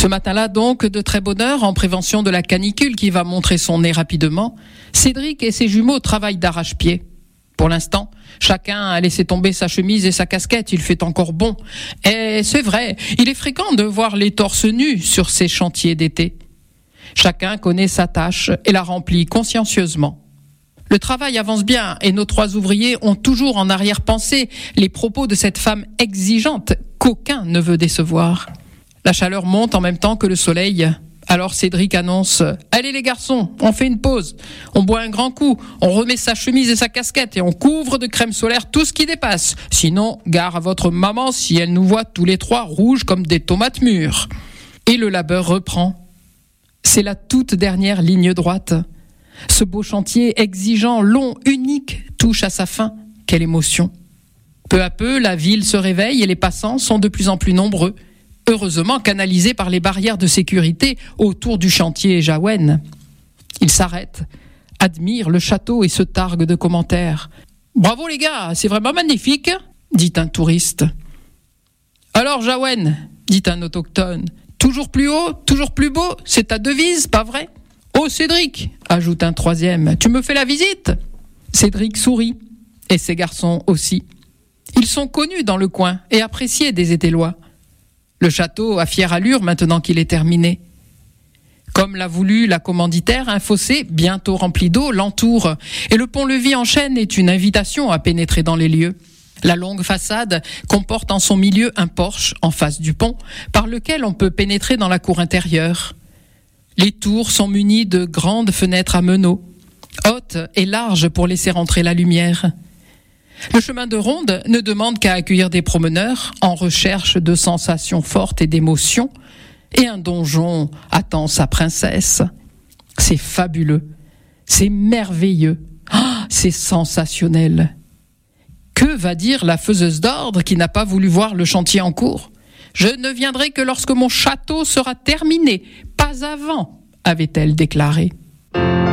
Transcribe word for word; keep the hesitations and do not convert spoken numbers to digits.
Ce matin-là donc, de très bonne heure, en prévention de la canicule qui va montrer son nez rapidement, Cédric et ses jumeaux travaillent d'arrache-pied. Pour l'instant, chacun a laissé tomber sa chemise et sa casquette, il fait encore bon. Et c'est vrai, il est fréquent de voir les torses nus sur ces chantiers d'été. Chacun connaît sa tâche et la remplit consciencieusement. Le travail avance bien et nos trois ouvriers ont toujours en arrière-pensée les propos de cette femme exigeante qu'aucun ne veut décevoir. La chaleur monte en même temps que le soleil. Alors Cédric annonce « Allez les garçons, on fait une pause. On boit un grand coup, on remet sa chemise et sa casquette et on couvre de crème solaire tout ce qui dépasse. Sinon, gare à votre maman si elle nous voit tous les trois rouges comme des tomates mûres. » Et le labeur reprend. C'est la toute dernière ligne droite. Ce beau chantier exigeant, long, unique, touche à sa fin. Quelle émotion. Peu à peu, la ville se réveille et les passants sont de plus en plus nombreux. Heureusement canalisés par les barrières de sécurité autour du chantier Jawen. Ils s'arrêtent, admirent le château et se targuent de commentaires. « Bravo les gars, c'est vraiment magnifique !» dit un touriste. « Alors Jawen ?» dit un autochtone. « Toujours plus haut, toujours plus beau, c'est ta devise, pas vrai ?»« Oh Cédric !» ajoute un troisième. « Tu me fais la visite ?» Cédric sourit, et ses garçons aussi. Ils sont connus dans le coin et appréciés des Étellois. Le château a fière allure maintenant qu'il est terminé. Comme l'a voulu la commanditaire, un fossé, bientôt rempli d'eau, l'entoure, et le pont-levis en chêne est une invitation à pénétrer dans les lieux. La longue façade comporte en son milieu un porche en face du pont, par lequel on peut pénétrer dans la cour intérieure. Les tours sont munies de grandes fenêtres à meneaux, hautes et larges pour laisser entrer la lumière. Le chemin de ronde ne demande qu'à accueillir des promeneurs en recherche de sensations fortes et d'émotions, et un donjon attend sa princesse. C'est fabuleux, c'est merveilleux, ah, c'est sensationnel. Que va dire la faiseuse d'ordre qui n'a pas voulu voir le chantier en cours ? Je ne viendrai que lorsque mon château sera terminé, pas avant, avait-elle déclaré.